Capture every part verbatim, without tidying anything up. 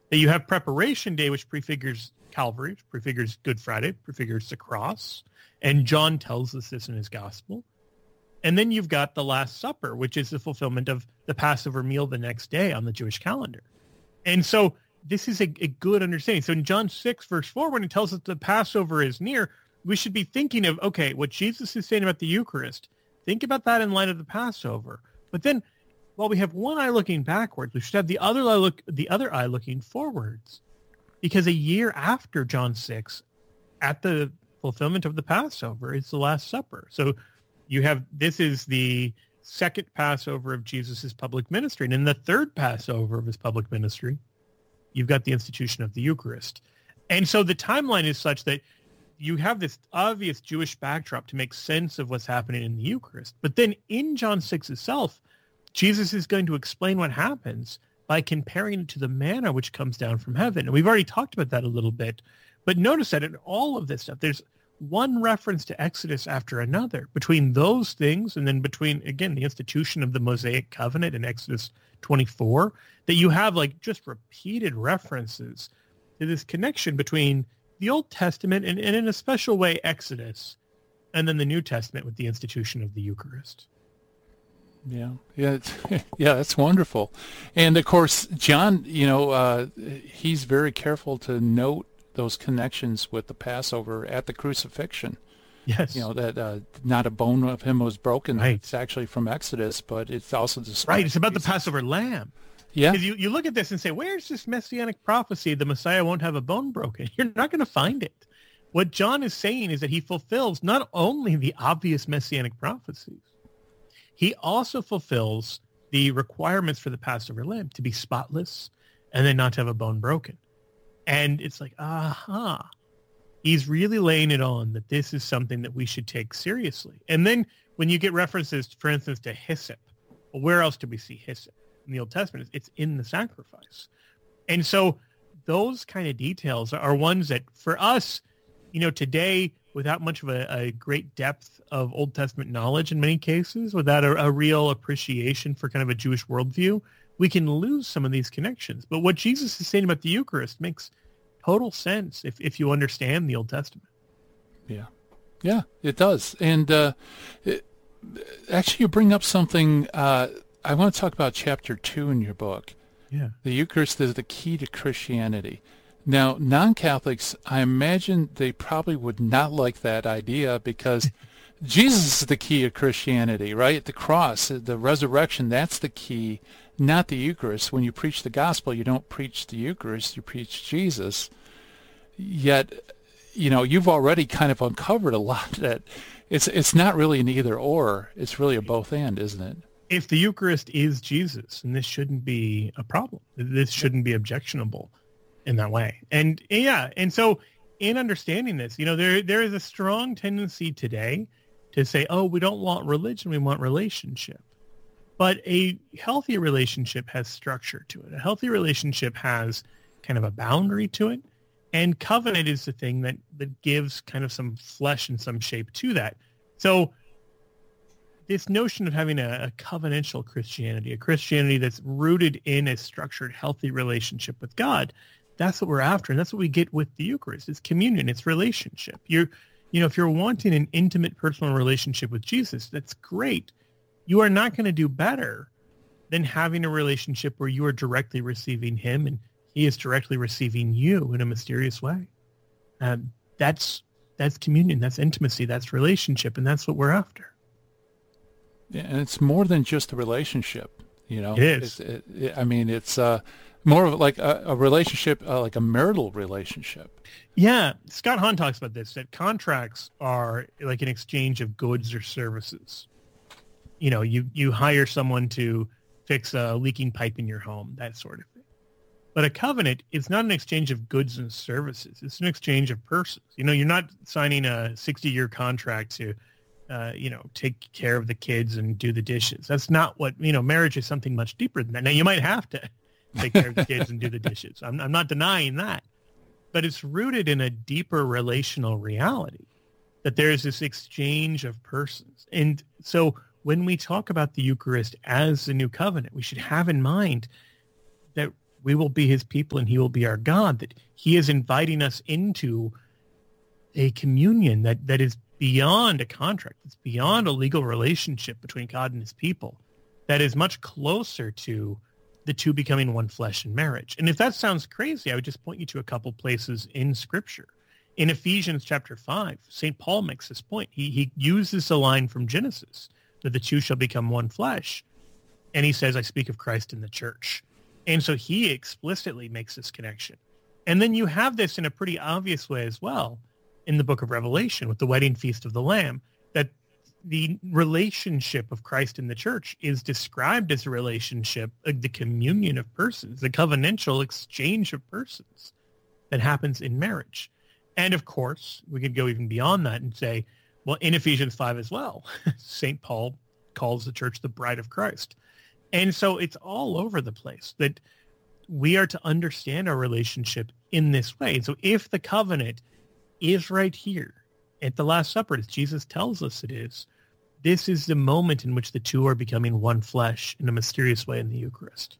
That you have Preparation Day, which prefigures Calvary, which prefigures Good Friday, prefigures the cross. And John tells us this in his gospel. And then you've got the Last Supper, which is the fulfillment of the Passover meal the next day on the Jewish calendar. And so this is a, a good understanding. So in John six, verse four, when it tells us the Passover is near, we should be thinking of, okay, what Jesus is saying about the Eucharist, think about that in light of the Passover. But then while we have one eye looking backwards, we should have the other eye look, the other eye looking forwards. Because a year after John six, at the fulfillment of the Passover, is the Last Supper. So you have, this is the second Passover of Jesus' public ministry. And in the third Passover of his public ministry, you've got the institution of the Eucharist. And so the timeline is such that you have this obvious Jewish backdrop to make sense of what's happening in the Eucharist. But then in John six itself, Jesus is going to explain what happens by comparing it to the manna which comes down from heaven. And we've already talked about that a little bit. But notice that in all of this stuff, there's one reference to Exodus after another. Between those things and then between, again, the institution of the Mosaic covenant in Exodus twenty-four, that you have like just repeated references to this connection between the Old Testament and, and in a special way, Exodus, and then the New Testament with the institution of the Eucharist. Yeah, yeah, yeah. That's wonderful. And of course, John, you know, uh, he's very careful to note those connections with the Passover at the crucifixion. Yes. You know, that uh, not a bone of him was broken. Right. It's actually from Exodus, but it's also described. Right. It's about the Passover lamb. Yeah. Because you, you look at this and say, where's this messianic prophecy? The Messiah won't have a bone broken. You're not going to find it. What John is saying is that he fulfills not only the obvious messianic prophecies, he also fulfills the requirements for the Passover lamb to be spotless and then not to have a bone broken. And it's like, aha, he's really laying it on that this is something that we should take seriously. And then when you get references, for instance, to hyssop, well, where else do we see hyssop? In the Old Testament, it's in the sacrifice. And so those kind of details are ones that for us, you know, today, without much of a, a great depth of Old Testament knowledge in many cases, without a, a real appreciation for kind of a Jewish worldview, we can lose some of these connections. But what Jesus is saying about the Eucharist makes total sense if, if you understand the Old Testament. Yeah. Yeah, it does. And uh, it, actually, you bring up something. Uh, I want to talk about chapter two in your book. Yeah. The Eucharist is the key to Christianity. Now, non-Catholics, I imagine they probably would not like that idea because Jesus is the key of Christianity, right? The cross, the resurrection, that's the key, not the Eucharist. When you preach the gospel, you don't preach the Eucharist, you preach Jesus. Yet, you know, you've already kind of uncovered a lot that it's it's not really an either or, it's really a both and, isn't it? If the Eucharist is Jesus, and this shouldn't be a problem, this shouldn't be objectionable in that way. And yeah, and so in understanding this, you know, there there is a strong tendency today to say, oh, we don't want religion, we want relationship. But a healthy relationship has structure to it. A healthy relationship has kind of a boundary to it. And covenant is the thing that, that gives kind of some flesh and some shape to that. So this notion of having a, a covenantal Christianity, a Christianity that's rooted in a structured, healthy relationship with God, that's what we're after. And that's what we get with the Eucharist. It's communion. It's relationship. You're, you know, if you're wanting an intimate personal relationship with Jesus, that's great. You are not going to do better than having a relationship where you are directly receiving him and he is directly receiving you in a mysterious way. Um, that's that's communion. That's intimacy. That's relationship. And that's what we're after. Yeah, and it's more than just a relationship. You know, it is. It, it, I mean, it's uh, more of like a, a relationship, uh, like a marital relationship. Yeah. Scott Hahn talks about this, that contracts are like an exchange of goods or services. You know, you, you hire someone to fix a leaking pipe in your home, that sort of thing. But a covenant is not an exchange of goods and services. It's an exchange of persons. You know, you're not signing a sixty-year contract to, uh, you know, take care of the kids and do the dishes. That's not what, you know, marriage is something much deeper than that. Now, you might have to take care of the kids and do the dishes. I'm, I'm not denying that. But it's rooted in a deeper relational reality, that there's this exchange of persons. And so when we talk about the Eucharist as the new covenant, we should have in mind that we will be his people and he will be our God, that he is inviting us into a communion that, that is beyond a contract. It's beyond a legal relationship between God and his people that is much closer to the two becoming one flesh in marriage. And if that sounds crazy, I would just point you to a couple places in Scripture. In Ephesians chapter five, Saint Paul makes this point. He, he uses a line from Genesis, that the two shall become one flesh. And he says, I speak of Christ in the church. And so he explicitly makes this connection. And then you have this in a pretty obvious way as well in the book of Revelation with the wedding feast of the Lamb, that the relationship of Christ in the church is described as a relationship, like the communion of persons, the covenantal exchange of persons that happens in marriage. And of course, we could go even beyond that and say, well, in Ephesians five as well, Saint Paul calls the church the bride of Christ. And so it's all over the place that we are to understand our relationship in this way. And so if the covenant is right here at the Last Supper, as Jesus tells us it is, this is the moment in which the two are becoming one flesh in a mysterious way in the Eucharist.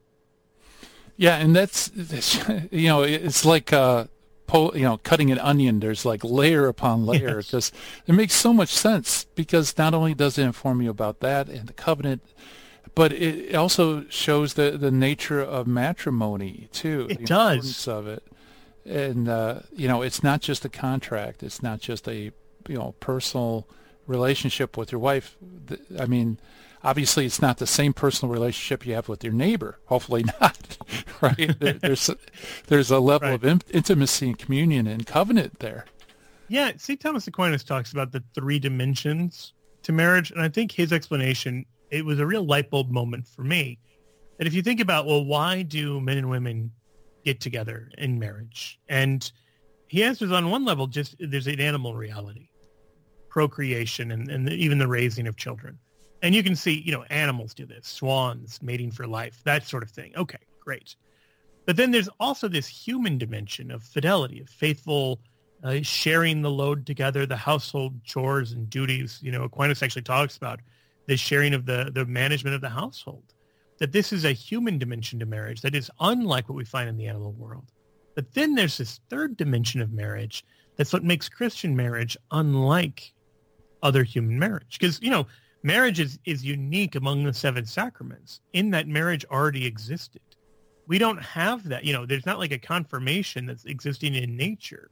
Yeah, and that's, that's you know, it's like, uh, po- you know, cutting an onion. There's like layer upon layer, because yes. It makes so much sense, because not only does it inform you about that and the covenant, but it also shows the, the nature of matrimony, too. It the does. Importance of it. And, uh, you know, it's not just a contract. It's not just a, you know, personal relationship with your wife. I mean, obviously, it's not the same personal relationship you have with your neighbor. Hopefully not, right? There, there's, there's a level right. of in- intimacy and communion and covenant there. Yeah, Saint Thomas Aquinas talks about the three dimensions to marriage, and I think his explanation, it was a real light bulb moment for me. That if you think about, well, why do men and women get together in marriage? And he answers on one level, just there's an animal reality, procreation, and, and even the raising of children. And you can see, you know, animals do this, swans mating for life, that sort of thing. Okay, great. But then there's also this human dimension of fidelity, of faithful uh, sharing the load together, the household chores and duties. You know, Aquinas actually talks about the sharing of the, the management of the household, that this is a human dimension to marriage that is unlike what we find in the animal world. But then there's this third dimension of marriage that's what makes Christian marriage unlike other human marriage. Because, you know, marriage is, is unique among the seven sacraments in that marriage already existed. We don't have that. You know, there's not like a confirmation that's existing in nature.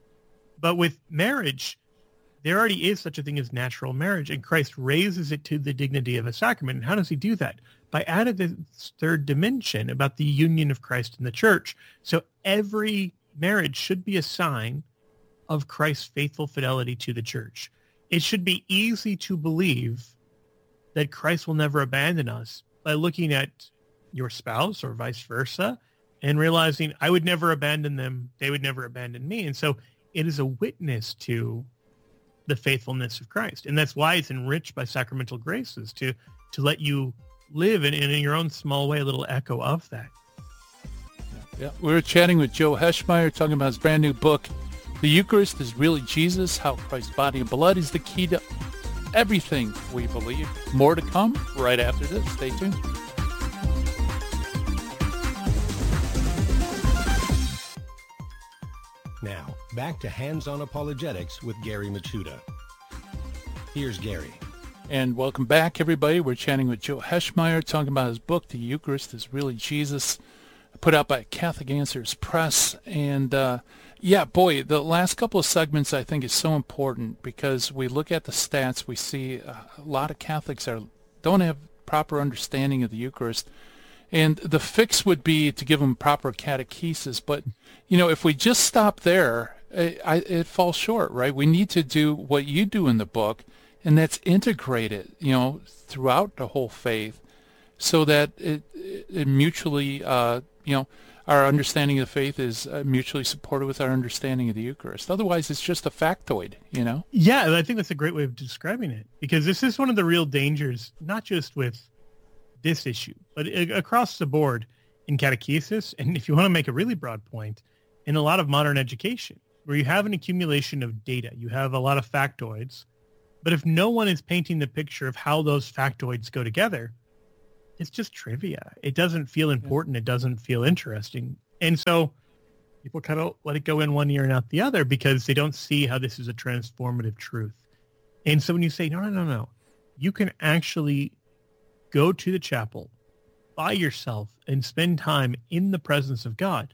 But with marriage, there already is such a thing as natural marriage, and Christ raises it to the dignity of a sacrament. And how does he do that? By adding this third dimension about the union of Christ and the church. So every marriage should be a sign of Christ's faithful fidelity to the church. It should be easy to believe that Christ will never abandon us by looking at your spouse or vice versa and realizing I would never abandon them. They would never abandon me. And so it is a witness to the faithfulness of Christ. And that's why it's enriched by sacramental graces to, to let you live in, in your own small way, a little echo of that. Yeah, we were chatting with Joe Heschmeyer, talking about his brand new book, The Eucharist is Really Jesus, How Christ's Body and Blood is the Key to Everything We Believe. More to come right after this. Stay tuned. Now, back to Hands-On Apologetics with Gary Michuta. Here's Gary. And welcome back, everybody. We're chatting with Joe Heschmeyer, talking about his book, The Eucharist is Really Jesus, put out by Catholic Answers Press. And, uh, yeah, boy, the last couple of segments I think is so important because we look at the stats. We see uh, a lot of Catholics are don't have proper understanding of the Eucharist. And the fix would be to give them proper catechesis. But, you know, if we just stop there, it, I, it falls short, right? We need to do what you do in the book, and that's integrate it, you know, throughout the whole faith so that it, it mutually, uh, you know, our understanding of the faith is uh, mutually supported with our understanding of the Eucharist. Otherwise, it's just a factoid, you know? Yeah, I think that's a great way of describing it because this is one of the real dangers, not just with this issue, but across the board in catechesis. And if you want to make a really broad point, in a lot of modern education, where you have an accumulation of data, you have a lot of factoids, but if no one is painting the picture of how those factoids go together, it's just trivia. It doesn't feel important. It doesn't feel interesting. And so people kind of let it go in one ear and out the other because they don't see how this is a transformative truth. And so when you say, no, no, no, no, you can actually go to the chapel by yourself and spend time in the presence of God,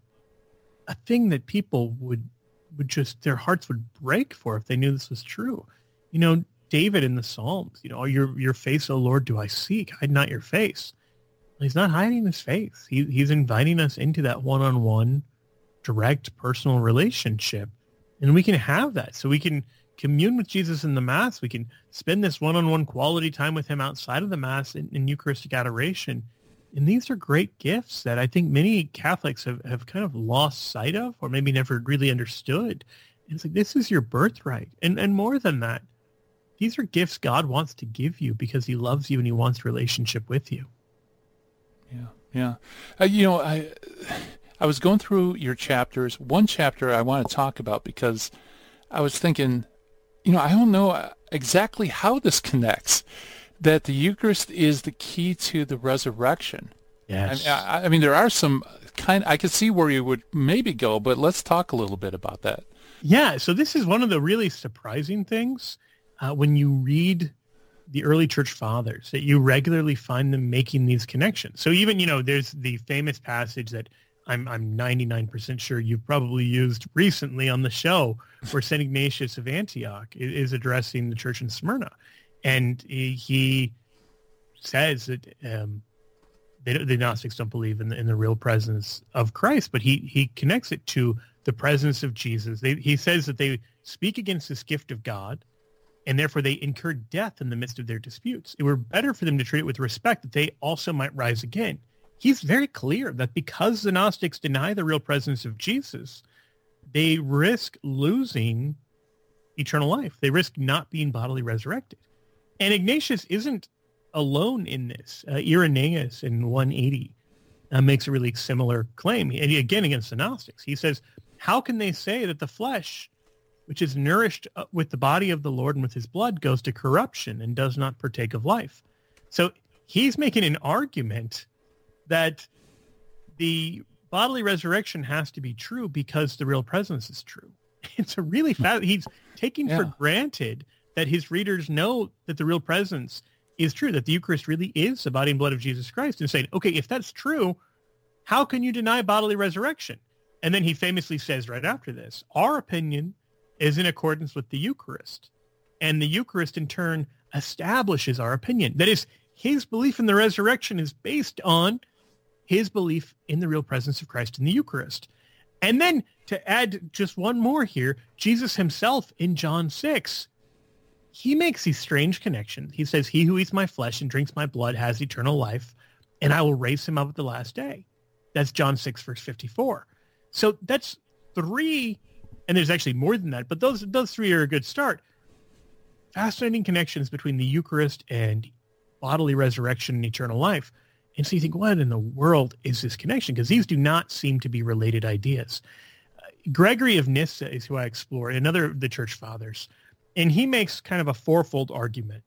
a thing that people would would just, their hearts would break for if they knew this was true. You know, David in the Psalms, you know, oh, your your face, O Lord, do I seek? Hide not your face. He's not hiding his face. He, he's inviting us into that one-on-one, direct, personal relationship. And we can have that. So we can commune with Jesus in the Mass. We can spend this one-on-one quality time with him outside of the Mass in, in Eucharistic adoration. And these are great gifts that I think many Catholics have, have kind of lost sight of or maybe never really understood. And it's like, this is your birthright. And and more than that, these are gifts God wants to give you because he loves you and he wants relationship with you. Yeah, yeah. Uh, you know, I I was going through your chapters. One chapter I want to talk about because I was thinking, you know, I don't know exactly how this connects. That the Eucharist is the key to the resurrection. Yes. I, I, I mean, there are some kind. I could see where you would maybe go, but let's talk a little bit about that. Yeah. So this is one of the really surprising things uh, when you read the early church fathers, that you regularly find them making these connections. So even, you know, there's the famous passage that I'm I'm ninety-nine percent sure you've probably used recently on the show, where Saint Ignatius of Antioch is, is addressing the church in Smyrna. And he, he says that um, they, the Gnostics don't believe in the, in the real presence of Christ, but he, he connects it to the presence of Jesus. They, he says that they speak against this gift of God, and therefore they incur death in the midst of their disputes. It were better for them to treat it with respect, that they also might rise again. He's very clear that because the Gnostics deny the real presence of Jesus, they risk losing eternal life. They risk not being bodily resurrected. And Ignatius isn't alone in this. Uh, Irenaeus in one eighty uh, makes a really similar claim, and again against the Gnostics. He says, how can they say that the flesh, which is nourished with the body of the Lord and with his blood, goes to corruption and does not partake of life? So he's making an argument that the bodily resurrection has to be true because the real presence is true. It's a really fast, he's taking yeah. for granted that his readers know that the real presence is true, that the Eucharist really is the body and blood of Jesus Christ, and saying, okay, if that's true, how can you deny bodily resurrection? And then he famously says right after this, our opinion is in accordance with the Eucharist. And the Eucharist in turn establishes our opinion. That is, his belief in the resurrection is based on his belief in the real presence of Christ in the Eucharist. And then to add just one more here, Jesus himself in John six, he makes these strange connections. He says, he who eats my flesh and drinks my blood has eternal life, and I will raise him up at the last day. That's John six, verse fifty-four. So that's three, and there's actually more than that, but those those three are a good start. Fascinating connections between the Eucharist and bodily resurrection and eternal life. And so you think, what in the world is this connection? Because these do not seem to be related ideas. Uh, Gregory of Nyssa is who I explore, another of the church fathers. And he makes kind of a fourfold argument.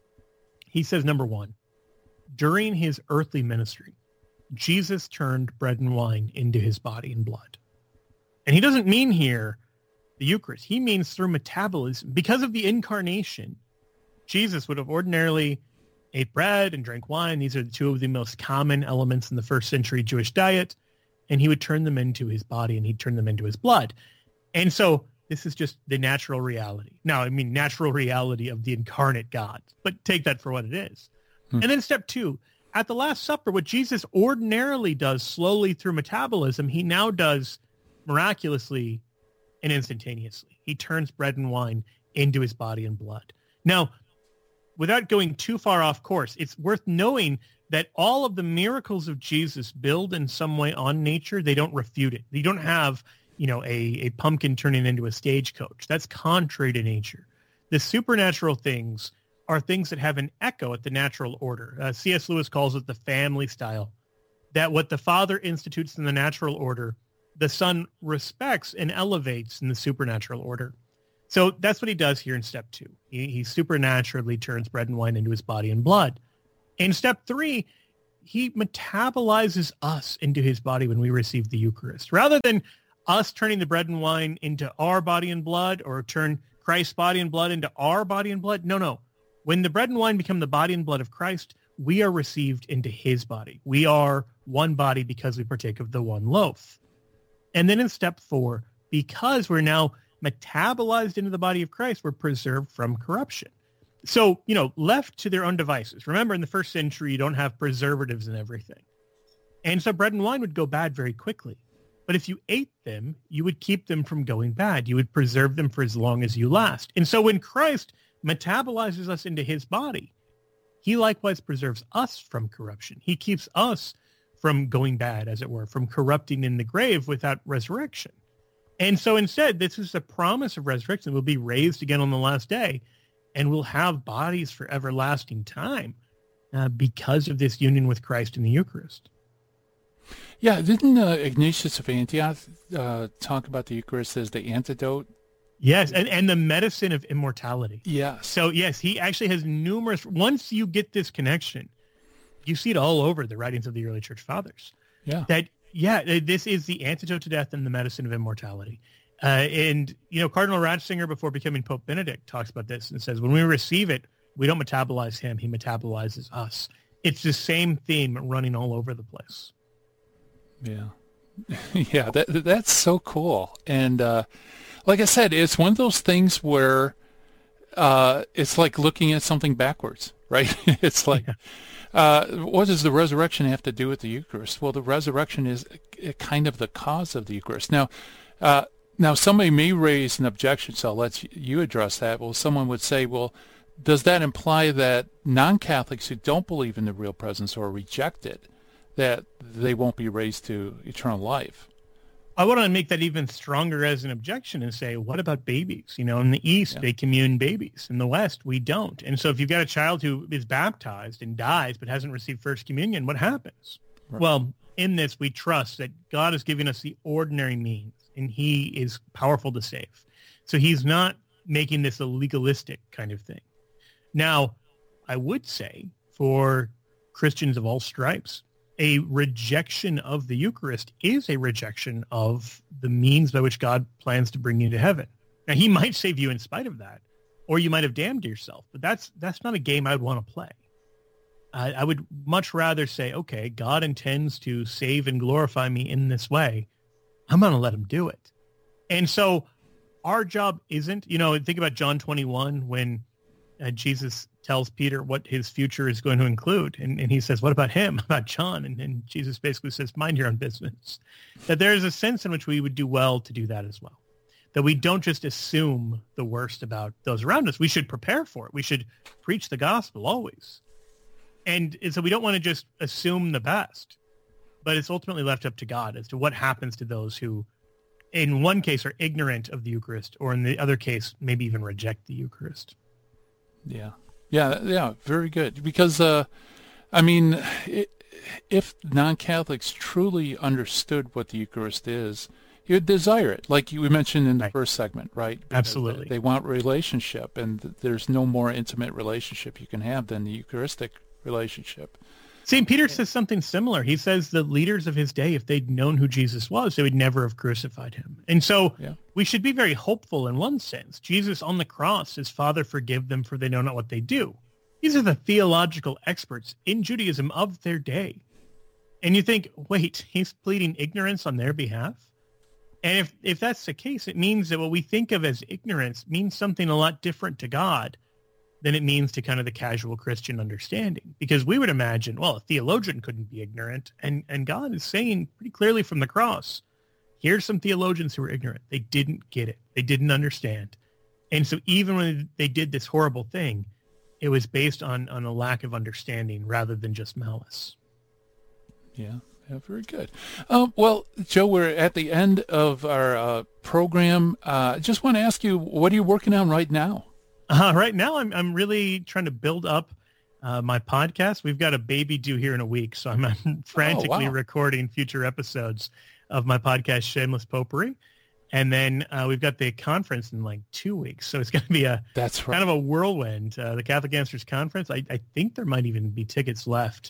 He says, number one, during his earthly ministry, Jesus turned bread and wine into his body and blood. And he doesn't mean here the Eucharist. He means through metabolism. Because of the incarnation, Jesus would have ordinarily ate bread and drank wine. These are the two of the most common elements in the first century Jewish diet. And he would turn them into his body and he'd turn them into his blood. And so this is just the natural reality. Now, I mean, natural reality of the incarnate God, but take that for what it is. Hmm. And then step two, at the Last Supper, what Jesus ordinarily does slowly through metabolism, he now does miraculously and instantaneously. He turns bread and wine into his body and blood. Now, without going too far off course, it's worth knowing that all of the miracles of Jesus build in some way on nature. They don't refute it. You don't have, you know, a, a pumpkin turning into a stagecoach. That's contrary to nature. The supernatural things are things that have an echo at the natural order. Uh, C S Lewis calls it the family style, that what the Father institutes in the natural order, the Son respects and elevates in the supernatural order. So that's what he does here in step two. He, he supernaturally turns bread and wine into his body and blood. In step three, he metabolizes us into his body when we receive the Eucharist. Rather than us turning the bread and wine into our body and blood, or turn Christ's body and blood into our body and blood. No, no. When the bread and wine become the body and blood of Christ, we are received into his body. We are one body because we partake of the one loaf. And then in step four, because we're now metabolized into the body of Christ, we're preserved from corruption. So, you know, left to their own devices. Remember, in the first century, you don't have preservatives and everything. And so bread and wine would go bad very quickly. But if you ate them, you would keep them from going bad. You would preserve them for as long as you last. And so when Christ metabolizes us into his body, he likewise preserves us from corruption. He keeps us from going bad, as it were, from corrupting in the grave without resurrection. And so instead, this is a promise of resurrection. We'll be raised again on the last day, and we'll have bodies for everlasting time uh, because of this union with Christ in the Eucharist. Yeah, didn't uh, Ignatius of Antioch uh, talk about the Eucharist as the antidote? Yes, and, and the medicine of immortality. Yeah. So, yes, he actually has numerous... Once you get this connection, you see it all over the writings of the early church fathers. Yeah. That, yeah, this is the antidote to death and the medicine of immortality. Uh, and, you know, Cardinal Ratzinger, before becoming Pope Benedict, talks about this and says, when we receive it, we don't metabolize him, he metabolizes us. It's the same theme running all over the place. Yeah. Yeah, that that's so cool. And uh, like I said, it's one of those things where uh, it's like looking at something backwards, right? It's like, yeah. uh, what does the resurrection have to do with the Eucharist? Well, the resurrection is kind of the cause of the Eucharist. Now, uh, now somebody may raise an objection, so I'll let you address that. Well, someone would say, well, does that imply that non-Catholics who don't believe in the real presence or reject it, that they won't be raised to eternal life? I want to make that even stronger as an objection and say, what about babies? You know, in the East, yeah. they commune babies. In the West, we don't. And so if you've got a child who is baptized and dies but hasn't received First Communion, what happens? Right. Well, in this, we trust that God is giving us the ordinary means, and he is powerful to save. So he's not making this a legalistic kind of thing. Now, I would say for Christians of all stripes, a rejection of the Eucharist is a rejection of the means by which God plans to bring you to heaven. Now, he might save you in spite of that, or you might have damned yourself, but that's that's not a game I would want to play. I, I would much rather say, okay, God intends to save and glorify me in this way. I'm going to let him do it. And so our job isn't, you know, think about John twenty-one when uh, Jesus tells Peter what his future is going to include. And, and he says, what about him, about John? And, and Jesus basically says, mind your own business. That there is a sense in which we would do well to do that as well. That we don't just assume the worst about those around us. We should prepare for it. We should preach the gospel always. And, and so we don't want to just assume the best. But it's ultimately left up to God as to what happens to those who, in one case, are ignorant of the Eucharist, or in the other case, maybe even reject the Eucharist. Yeah. Yeah, yeah, very good. Because, uh, I mean, it, if non-Catholics truly understood what the Eucharist is, you'd desire it, like you mentioned in the right. first segment, right? Because Absolutely. They, they want relationship, and there's no more intimate relationship you can have than the Eucharistic relationship. Saint Peter says something similar. He says the leaders of his day, if they'd known who Jesus was, they would never have crucified him. And so yeah. we should be very hopeful in one sense. Jesus on the cross says, Father, forgive them, for they know not what they do. These are the theological experts in Judaism of their day. And you think, wait, he's pleading ignorance on their behalf? And if, if that's the case, it means that what we think of as ignorance means something a lot different to God than it means to kind of the casual Christian understanding. Because we would imagine, well, a theologian couldn't be ignorant. And, and God is saying pretty clearly from the cross, here's some theologians who are ignorant. They didn't get it. They didn't understand. And so even when they did this horrible thing, it was based on, on a lack of understanding rather than just malice. Yeah, yeah, very good. Uh, well, Joe, we're at the end of our uh, program. I uh, just want to ask you, what are you working on right now? Uh, right now, I'm I'm really trying to build up uh, my podcast. We've got a baby due here in a week, so I'm, I'm frantically oh, wow. recording future episodes of my podcast, Shameless Popery. And then uh, we've got the conference in like two weeks. So it's going to be a That's right. kind of a whirlwind. Uh, the Catholic Answers Conference, I, I think there might even be tickets left.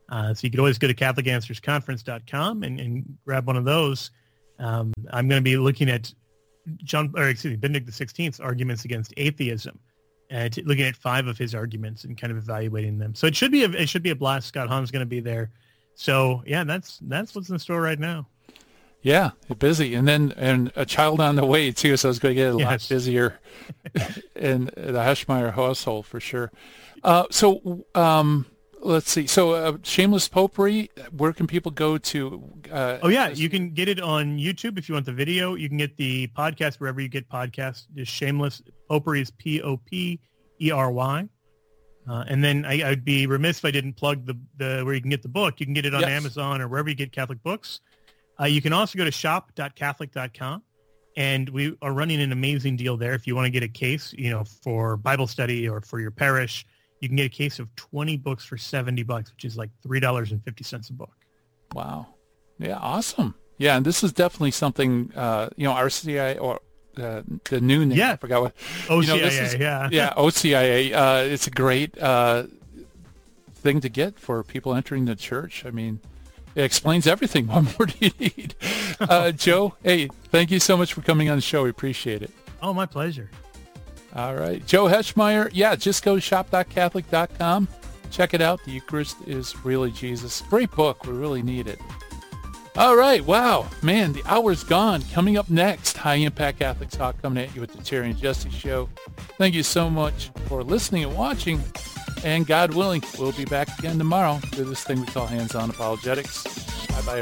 Uh, so you could always go to Catholic Answers Conference dot com and, and grab one of those. Um, I'm going to be looking at John, or excuse me, Benedict the sixteenth's arguments against atheism, and t- looking at five of his arguments and kind of evaluating them. So it should be a, it should be a blast. Scott Hahn's going to be there. So yeah, that's that's what's in store right now. Yeah, busy, and then and a child on the way too. So it's going to get a yes. lot busier in the Heschmeyer household for sure. Uh, so um, let's see. So uh, Shameless Popery. Where can people go to? Uh, oh yeah, you can get it on YouTube if you want the video. You can get the podcast wherever you get podcasts. Just Shameless Popery is P O P E R Y. Uh, and then I, I'd be remiss if I didn't plug the, the where you can get the book. You can get it on yes. Amazon or wherever you get Catholic books. Uh, you can also go to shop dot catholic dot com, and we are running an amazing deal there. If you want to get a case, you know, for Bible study or for your parish, you can get a case of twenty books for seventy bucks, which is like three dollars and fifty cents a book. Wow. Yeah, awesome. Yeah, and this is definitely something, uh, you know, R C I A or uh, the new name, yeah. I forgot what. O C I A, you know, this is, yeah. Yeah, O C I A. Uh, it's a great uh, thing to get for people entering the church. I mean, it explains everything. What more do you need? Uh, Joe, hey, thank you so much for coming on the show. We appreciate it. Oh, my pleasure. All right. Joe Heschmeyer, yeah, just go to shop dot catholic dot com. Check it out. The Eucharist is really Jesus. Great book. We really need it. All right. Wow. Man, the hour's gone. Coming up next, High Impact Catholic Talk coming at you with the Terry and Jesse Show. Thank you so much for listening and watching. And God willing, we'll be back again tomorrow for this thing we call Hands-On Apologetics. Bye-bye.